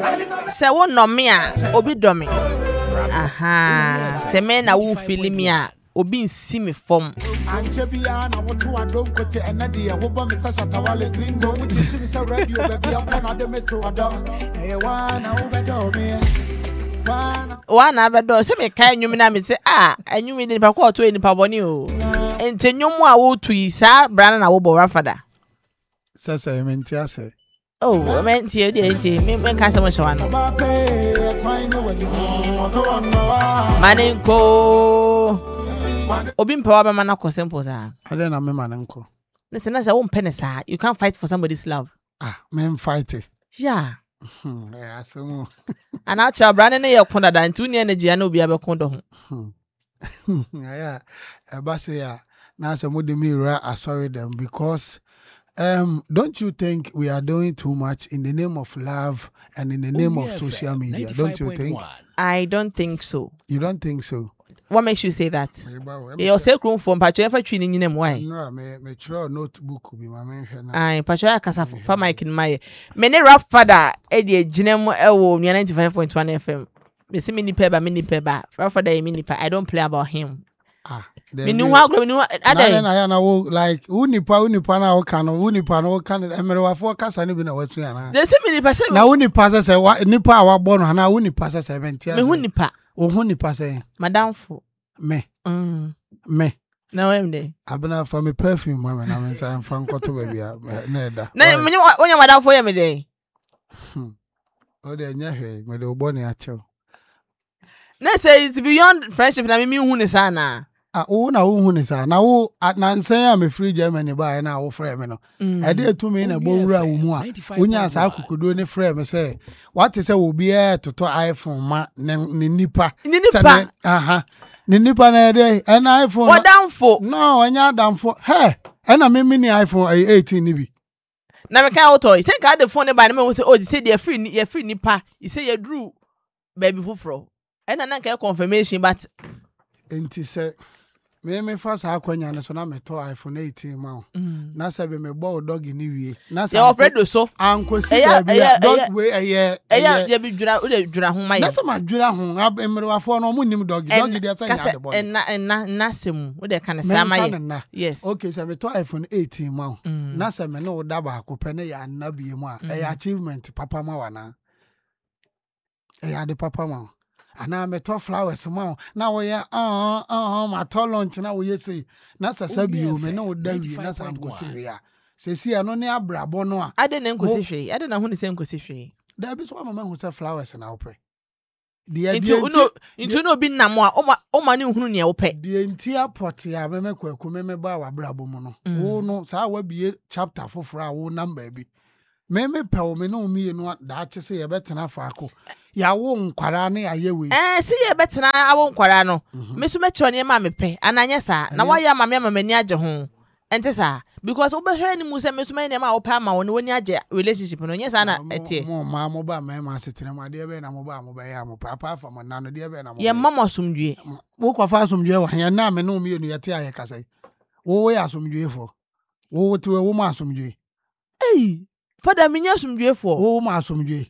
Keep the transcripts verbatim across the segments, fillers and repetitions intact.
Se wo no me a obi do me. Aha, se me na wo feel me a obi nsi me fom. Anche bia na wo to adon kote enade e wo bo me sashata wale gringo wo teach me say radio baby am na de me to adon. Eh wa na wo bedo me. Wa na bedo se me kai nwumi na me say ah anwumi ni pa ko to ni pa boni o. Ente nwumu a wo tu yi sa bra na wo bo rafada. Sasa me ntia se. Oh, me ntia de ntia me me ka se mo hwa no. Manenko Obi mpa ba mana ko simple sa. Ade na me manenko. Listen, na say won pene sa. You can't fight for somebody's love. Ah, me fight it. Yeah. Hmm, eh asemu. Ana cha brand na ye konda da ntu ni energy na obi abekondo ho. Hmm. Yeah. Eba say ya na say mo de me ra asori them because um don't you think we are doing too much in the name of love and in the name of social media? Don't you think? I don't think so. You don't think so? What makes you say that? You say room for patcho fa twi ni nyinem why? No, me me try notebook bi ma me hwe na. Ai patcho ya kasa fa mic in my. Me ne rap father e de ginem e wo ninety-five point one F M. Me see me nipa ba me nipa ba. Rap father e me nipa. I don't play about him. Ah. Me nu ha gro me nu ada. Na ya na wo like who nipa who nipa na wo kan who nipa na wo kan emerewafo kasa ne bi na wasu ya na. They say me nipa say. Na who nipa say nipa a wa bo no na who nipa say seventy. Me who nipa. O who nipa say. Madam fo. Me. Mm. Me. Na wem dey. Abena for me perfume mama na me say am fan koto baby na eda. Na me onya madam fo ye me dey. Hmm. O dey nya hwe me dey obo ne achew. Na say it's beyond friendship na me me hu ne sa na. Ah, wo na wo hu ne sa. Na wo na nsan ya me free Germany ba na wo frɛ me no. E dey to me na bo wura wo mu a. Onya sa akukudo ne frɛ me say what say obi e toto iPhone ma ne nipa. Ni nipa. Aha. Ni nipa na dey e na iPhone. What damfo? No, onya damfo. Hey, e na me mini iPhone eighteen ni bi. Na me kan auto. You think I the phone by na me say oh, you say they free you free nipa. You say you drew baby fufro. E na na ka confirmation but enti say me me fa sa akwanya ne so na me to iPhone eighteen ma na say be me bo dog ni wie na say you already so ankosi bia dog we eye eye ye bi dwura o de dwura ho ma ye na so ma dwura ho emrewafo no mo nim dog dog dey say ya de bo na na na sem o de kan sa ma ye yes okay say me to iPhone eighteen ma na say me no da ba ko pe ne ya na bie mu a eye achievement papa ma wana eye de papa ma ana me to flowers ma na wo ya ah ah ma to lunch na wo ye say na sasa bi o me na wo da wi na sa nkosi hwe a sesi ano ne abrabo no a ade na nkosi hwe ade na hu ne se nkosi hwe da bi so mama hu say flowers na wo pe de into no into no bi na mo a o ma ne hunu ne wo pe de ntia pot ya me me kwaku me me ba wa abrabo mu no wo no sa wa bi chapter foforo a wo number bi me me pe o me no mi no da che se ye betena faako ya wo nkwara ne aye we eh se ye betena awo nkwara no me so me kyo ne ma me pe ananya sa na wa ya ma me ma mani age ho ente sa because obehwe ni mu se me so me ne ma wo pa ma wo ne woni age relationship no nya sa na etie mo ma mo ba me ma setena ma de be na mo ba mo ba ya mo papa fa mo na no de be na mo ye mama somdue wo kwa fa somdue wa ya na me no mi no yete aye kasai wo wo ya somdue fo wo wo te wo ma somdue eh fada minya somdue fo wo ma somdue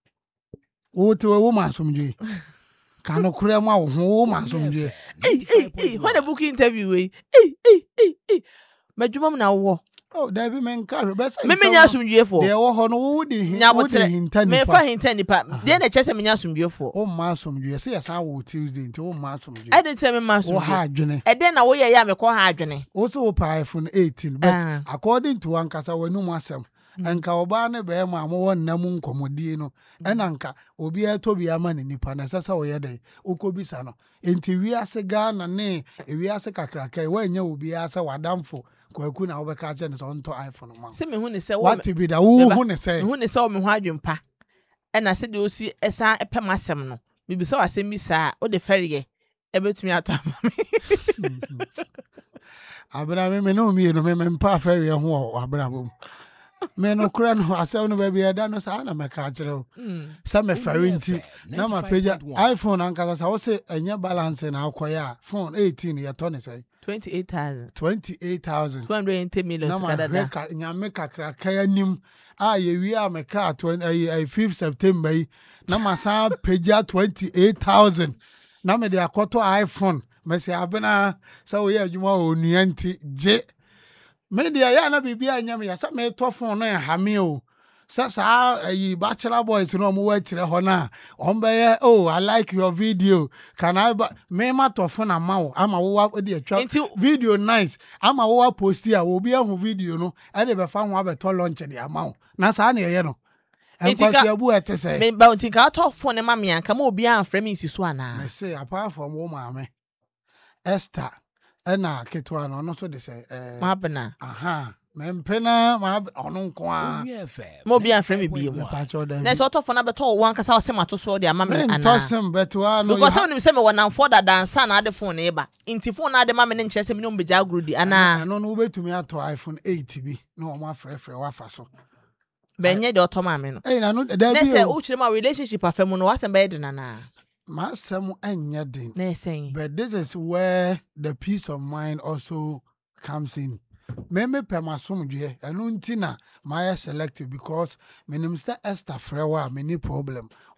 wo te wo ma somdue kanu kure ma wo wo ma somdue eh eh eh when a book interview we eh eh eh eh madwuma na wo oh da bi men ka be say me minya somdue fo de wo ho no wo di hin wo di hinta ni me fa hinta ni pa de na chese minya somdue fo o ma somdue say yesa wo Tuesday nti wo ma somdue e de tell me ma somdue wo ha adwene e de na wo ye ya me ko ha adwene o so wo pa iPhone eighteen but uh. according to one kasa wonu mu asem enka oba ne be ma mo wonna mu nkomodie no enanka obi etobi ama ne nipa na sasa wo ye den okobisa no enti wi ase Ghana ne wi ase kakraka e wanya obi ase wadamfo kwaku na wo be ka che ne so nto iPhone ma se me hu ne se wo what be da wo hu ne se me hu ne se wo me ho adwempa e na se de osi esa epem asem no me bi se wasem bi sa o de ferige e betumi atama me abra me me no mi no me me mpa ferige ho abra bom me no kura no asem no baby da no sa na me ka kire sa me ferenti na ma page iPhone anka sa wo se enya balance na akoya phone eighteen ye to ne say twenty-eight thousand twenty-eight thousand two hundred eighty million kada da nya me kakra kaya nim ah ye we am a car twenty fifth September yi na masa peja twenty-eight thousand na me de akoto iPhone me say abena so we adwuma onua nti je me de ya na bibia anya me ya so me to phone na ha me o sa sa ayi bachelor boys no mo wa kire ho na on be oh I like your video can I me ma to phone ama wo ama wo wa de atwa video nice ama wo wa post ya wo bi ahu video no e de be fa ho abeto launch de ama wo na sa na ye no enkwasi abu ete say me ba unti ka to phone ma me anka ma obi an frame isi so ana me say apart from wo ma me Esther ena ketwa no no so de say eh ma bena aha mempena ma ono nko a mo bi an frame bi mu na so to phone abeto wo anka sa osema to so de ama me ana to sem betwa no because when say me wona for da dansa na de phone e ba inti phone na de ma me ne nche se me no mbeja agrodi ana no no betumi ato iPhone eight bi no o ma frefre wa fa so benye de otoma me no eh na no da bi na say o chire ma relationship afem no wasem be de nana ma sem enya din na say but this is where the peace of mind also comes in me me pe masomdwe enu nti na my selective because me nim say Esther frewa me ni problem